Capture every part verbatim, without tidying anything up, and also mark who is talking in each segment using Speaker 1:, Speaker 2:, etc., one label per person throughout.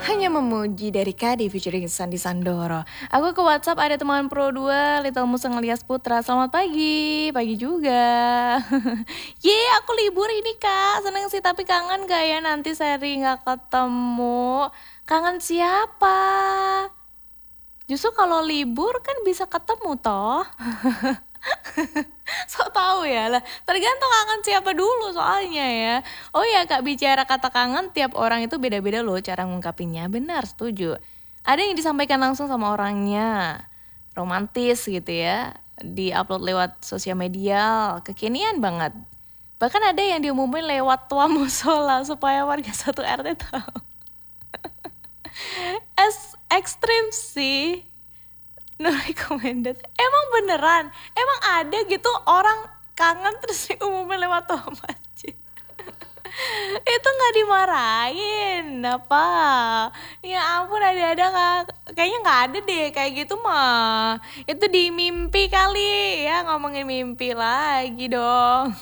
Speaker 1: Hanya memuji dari Kadi featuring Sandi Sandoro. Aku ke WhatsApp ada teman pro dua Little Musang alias Putra. Selamat pagi, pagi juga. Ye, aku libur ini kak. Seneng sih tapi kangen gak ya nanti seri gak ketemu. Kangen siapa? Justru kalau libur kan bisa ketemu toh. So tahu ya lah, tergantung kangen siapa dulu soalnya ya. Oh ya kak, bicara kata kangen tiap orang itu beda-beda loh cara ngungkapinnya. Benar, setuju. Ada yang disampaikan langsung sama orangnya, romantis gitu ya, di-upload lewat sosial media, kekinian banget. Bahkan ada yang diumumin lewat tua musola supaya warga satu R T tahu. Es ekstrim sih. No recommended. Emang beneran? Emang ada gitu orang kangen terus diumumin lewat tua masjid? Itu gak dimarahin apa? Ya ampun, ada-ada gak? Kayaknya gak ada deh kayak gitu mah. Itu di mimpi kali ya, ngomongin mimpi lagi dong.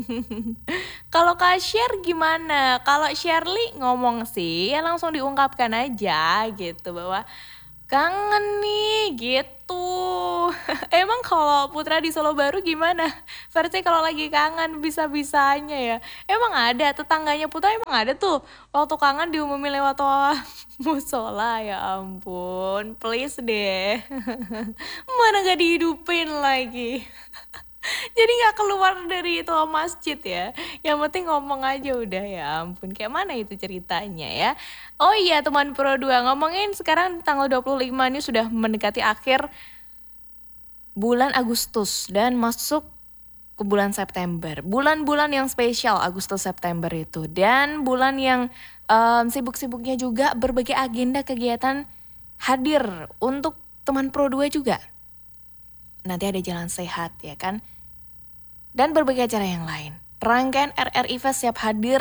Speaker 1: Kalau Kak Sher gimana? Kalau Shirley ngomong sih ya langsung diungkapkan aja gitu bahwa kangen nih gitu. Emang kalau Putra di Solo Baru gimana? Versi kalau lagi kangen bisa-bisanya ya. Emang ada tetangganya Putra, emang ada tuh waktu kangen diumumin lewat toa musola. Ya ampun, please deh. Mana gak dihidupin lagi. Jadi gak keluar dari itu masjid ya. Yang penting ngomong aja udah, ya ampun. Kayak mana itu ceritanya ya. Oh iya teman Pro dua, ngomongin sekarang tanggal dua puluh lima ini sudah mendekati akhir bulan Agustus dan masuk ke bulan September. Bulan-bulan yang spesial Agustus September itu. Dan bulan yang um, sibuk-sibuknya juga berbagai agenda kegiatan hadir untuk teman Pro dua juga. Nanti ada jalan sehat ya kan. Dan berbagai acara yang lain. Rangkaian R R I Fest siap hadir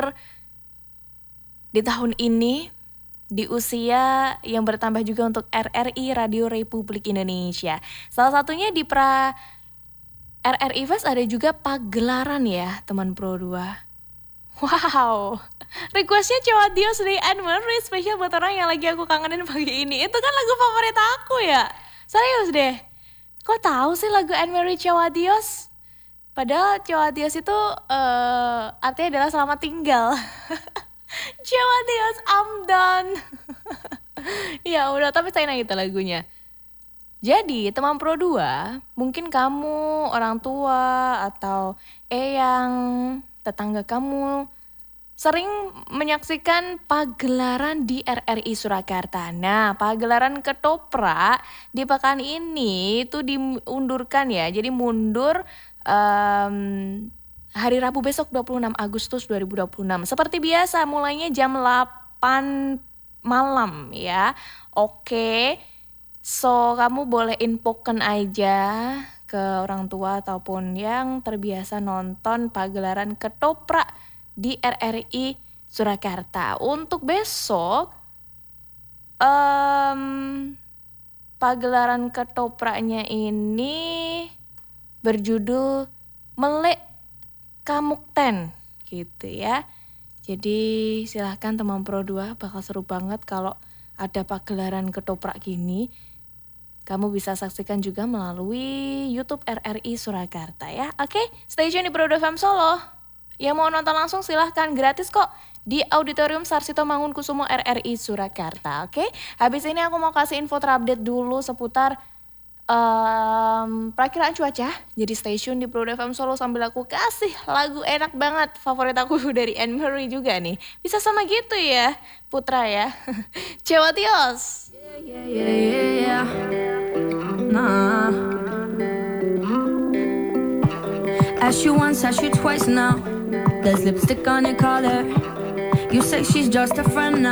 Speaker 1: di tahun ini di usia yang bertambah juga untuk R R I Radio Republik Indonesia. Salah satunya di pra R R I Fest ada juga pagelaran ya teman Pro dua. Wow, requestnya Cowok Dios dari Anne Marie spesial buat orang yang lagi aku kangenin pagi ini. Itu kan lagu favorit aku ya. Serius deh. Kok tahu sih lagu Anne Marie Cowok Dios? Padahal Cowok Dios itu uh, artinya adalah selamat tinggal. Cowok Dios, I'm done. Ya udah, tapi saya nanya itu lagunya. Jadi teman Pro dua, mungkin kamu orang tua atau eyang, tetangga kamu sering menyaksikan pagelaran di R R I Surakarta. Nah, pagelaran ketoprak di pekan ini itu diundurkan ya. Jadi mundur um, hari Rabu besok dua puluh enam Agustus dua ribu dua puluh enam. Seperti biasa mulainya jam delapan malam ya. Oke. So, kamu boleh infokan aja ke orang tua ataupun yang terbiasa nonton pagelaran ketoprak di R R I Surakarta. Untuk besok um, pagelaran ketopraknya ini berjudul Melek Kamukten gitu ya. Jadi silahkan teman Pro dua, bakal seru banget kalau ada pagelaran ketoprak gini. Kamu bisa saksikan juga melalui YouTube R R I Surakarta ya. Oke, stay tune di Pro dua F M Solo. Yang mau nonton langsung silahkan, gratis kok di Auditorium Sarsito Mangunkusumo R R I Surakarta. Oke, habis ini aku mau kasih info terupdate dulu seputar um, perakiraan cuaca. Jadi stay tune di Pro dua F M Solo sambil aku kasih lagu enak banget favorit aku dari Anne Marie juga nih. Bisa sama gitu ya Putra ya. Cewek Tios. Yeah, yeah, yeah, yeah. Nah.
Speaker 2: Ask you once, ask you twice now. There's lipstick on your collar. You say she's just a friend now.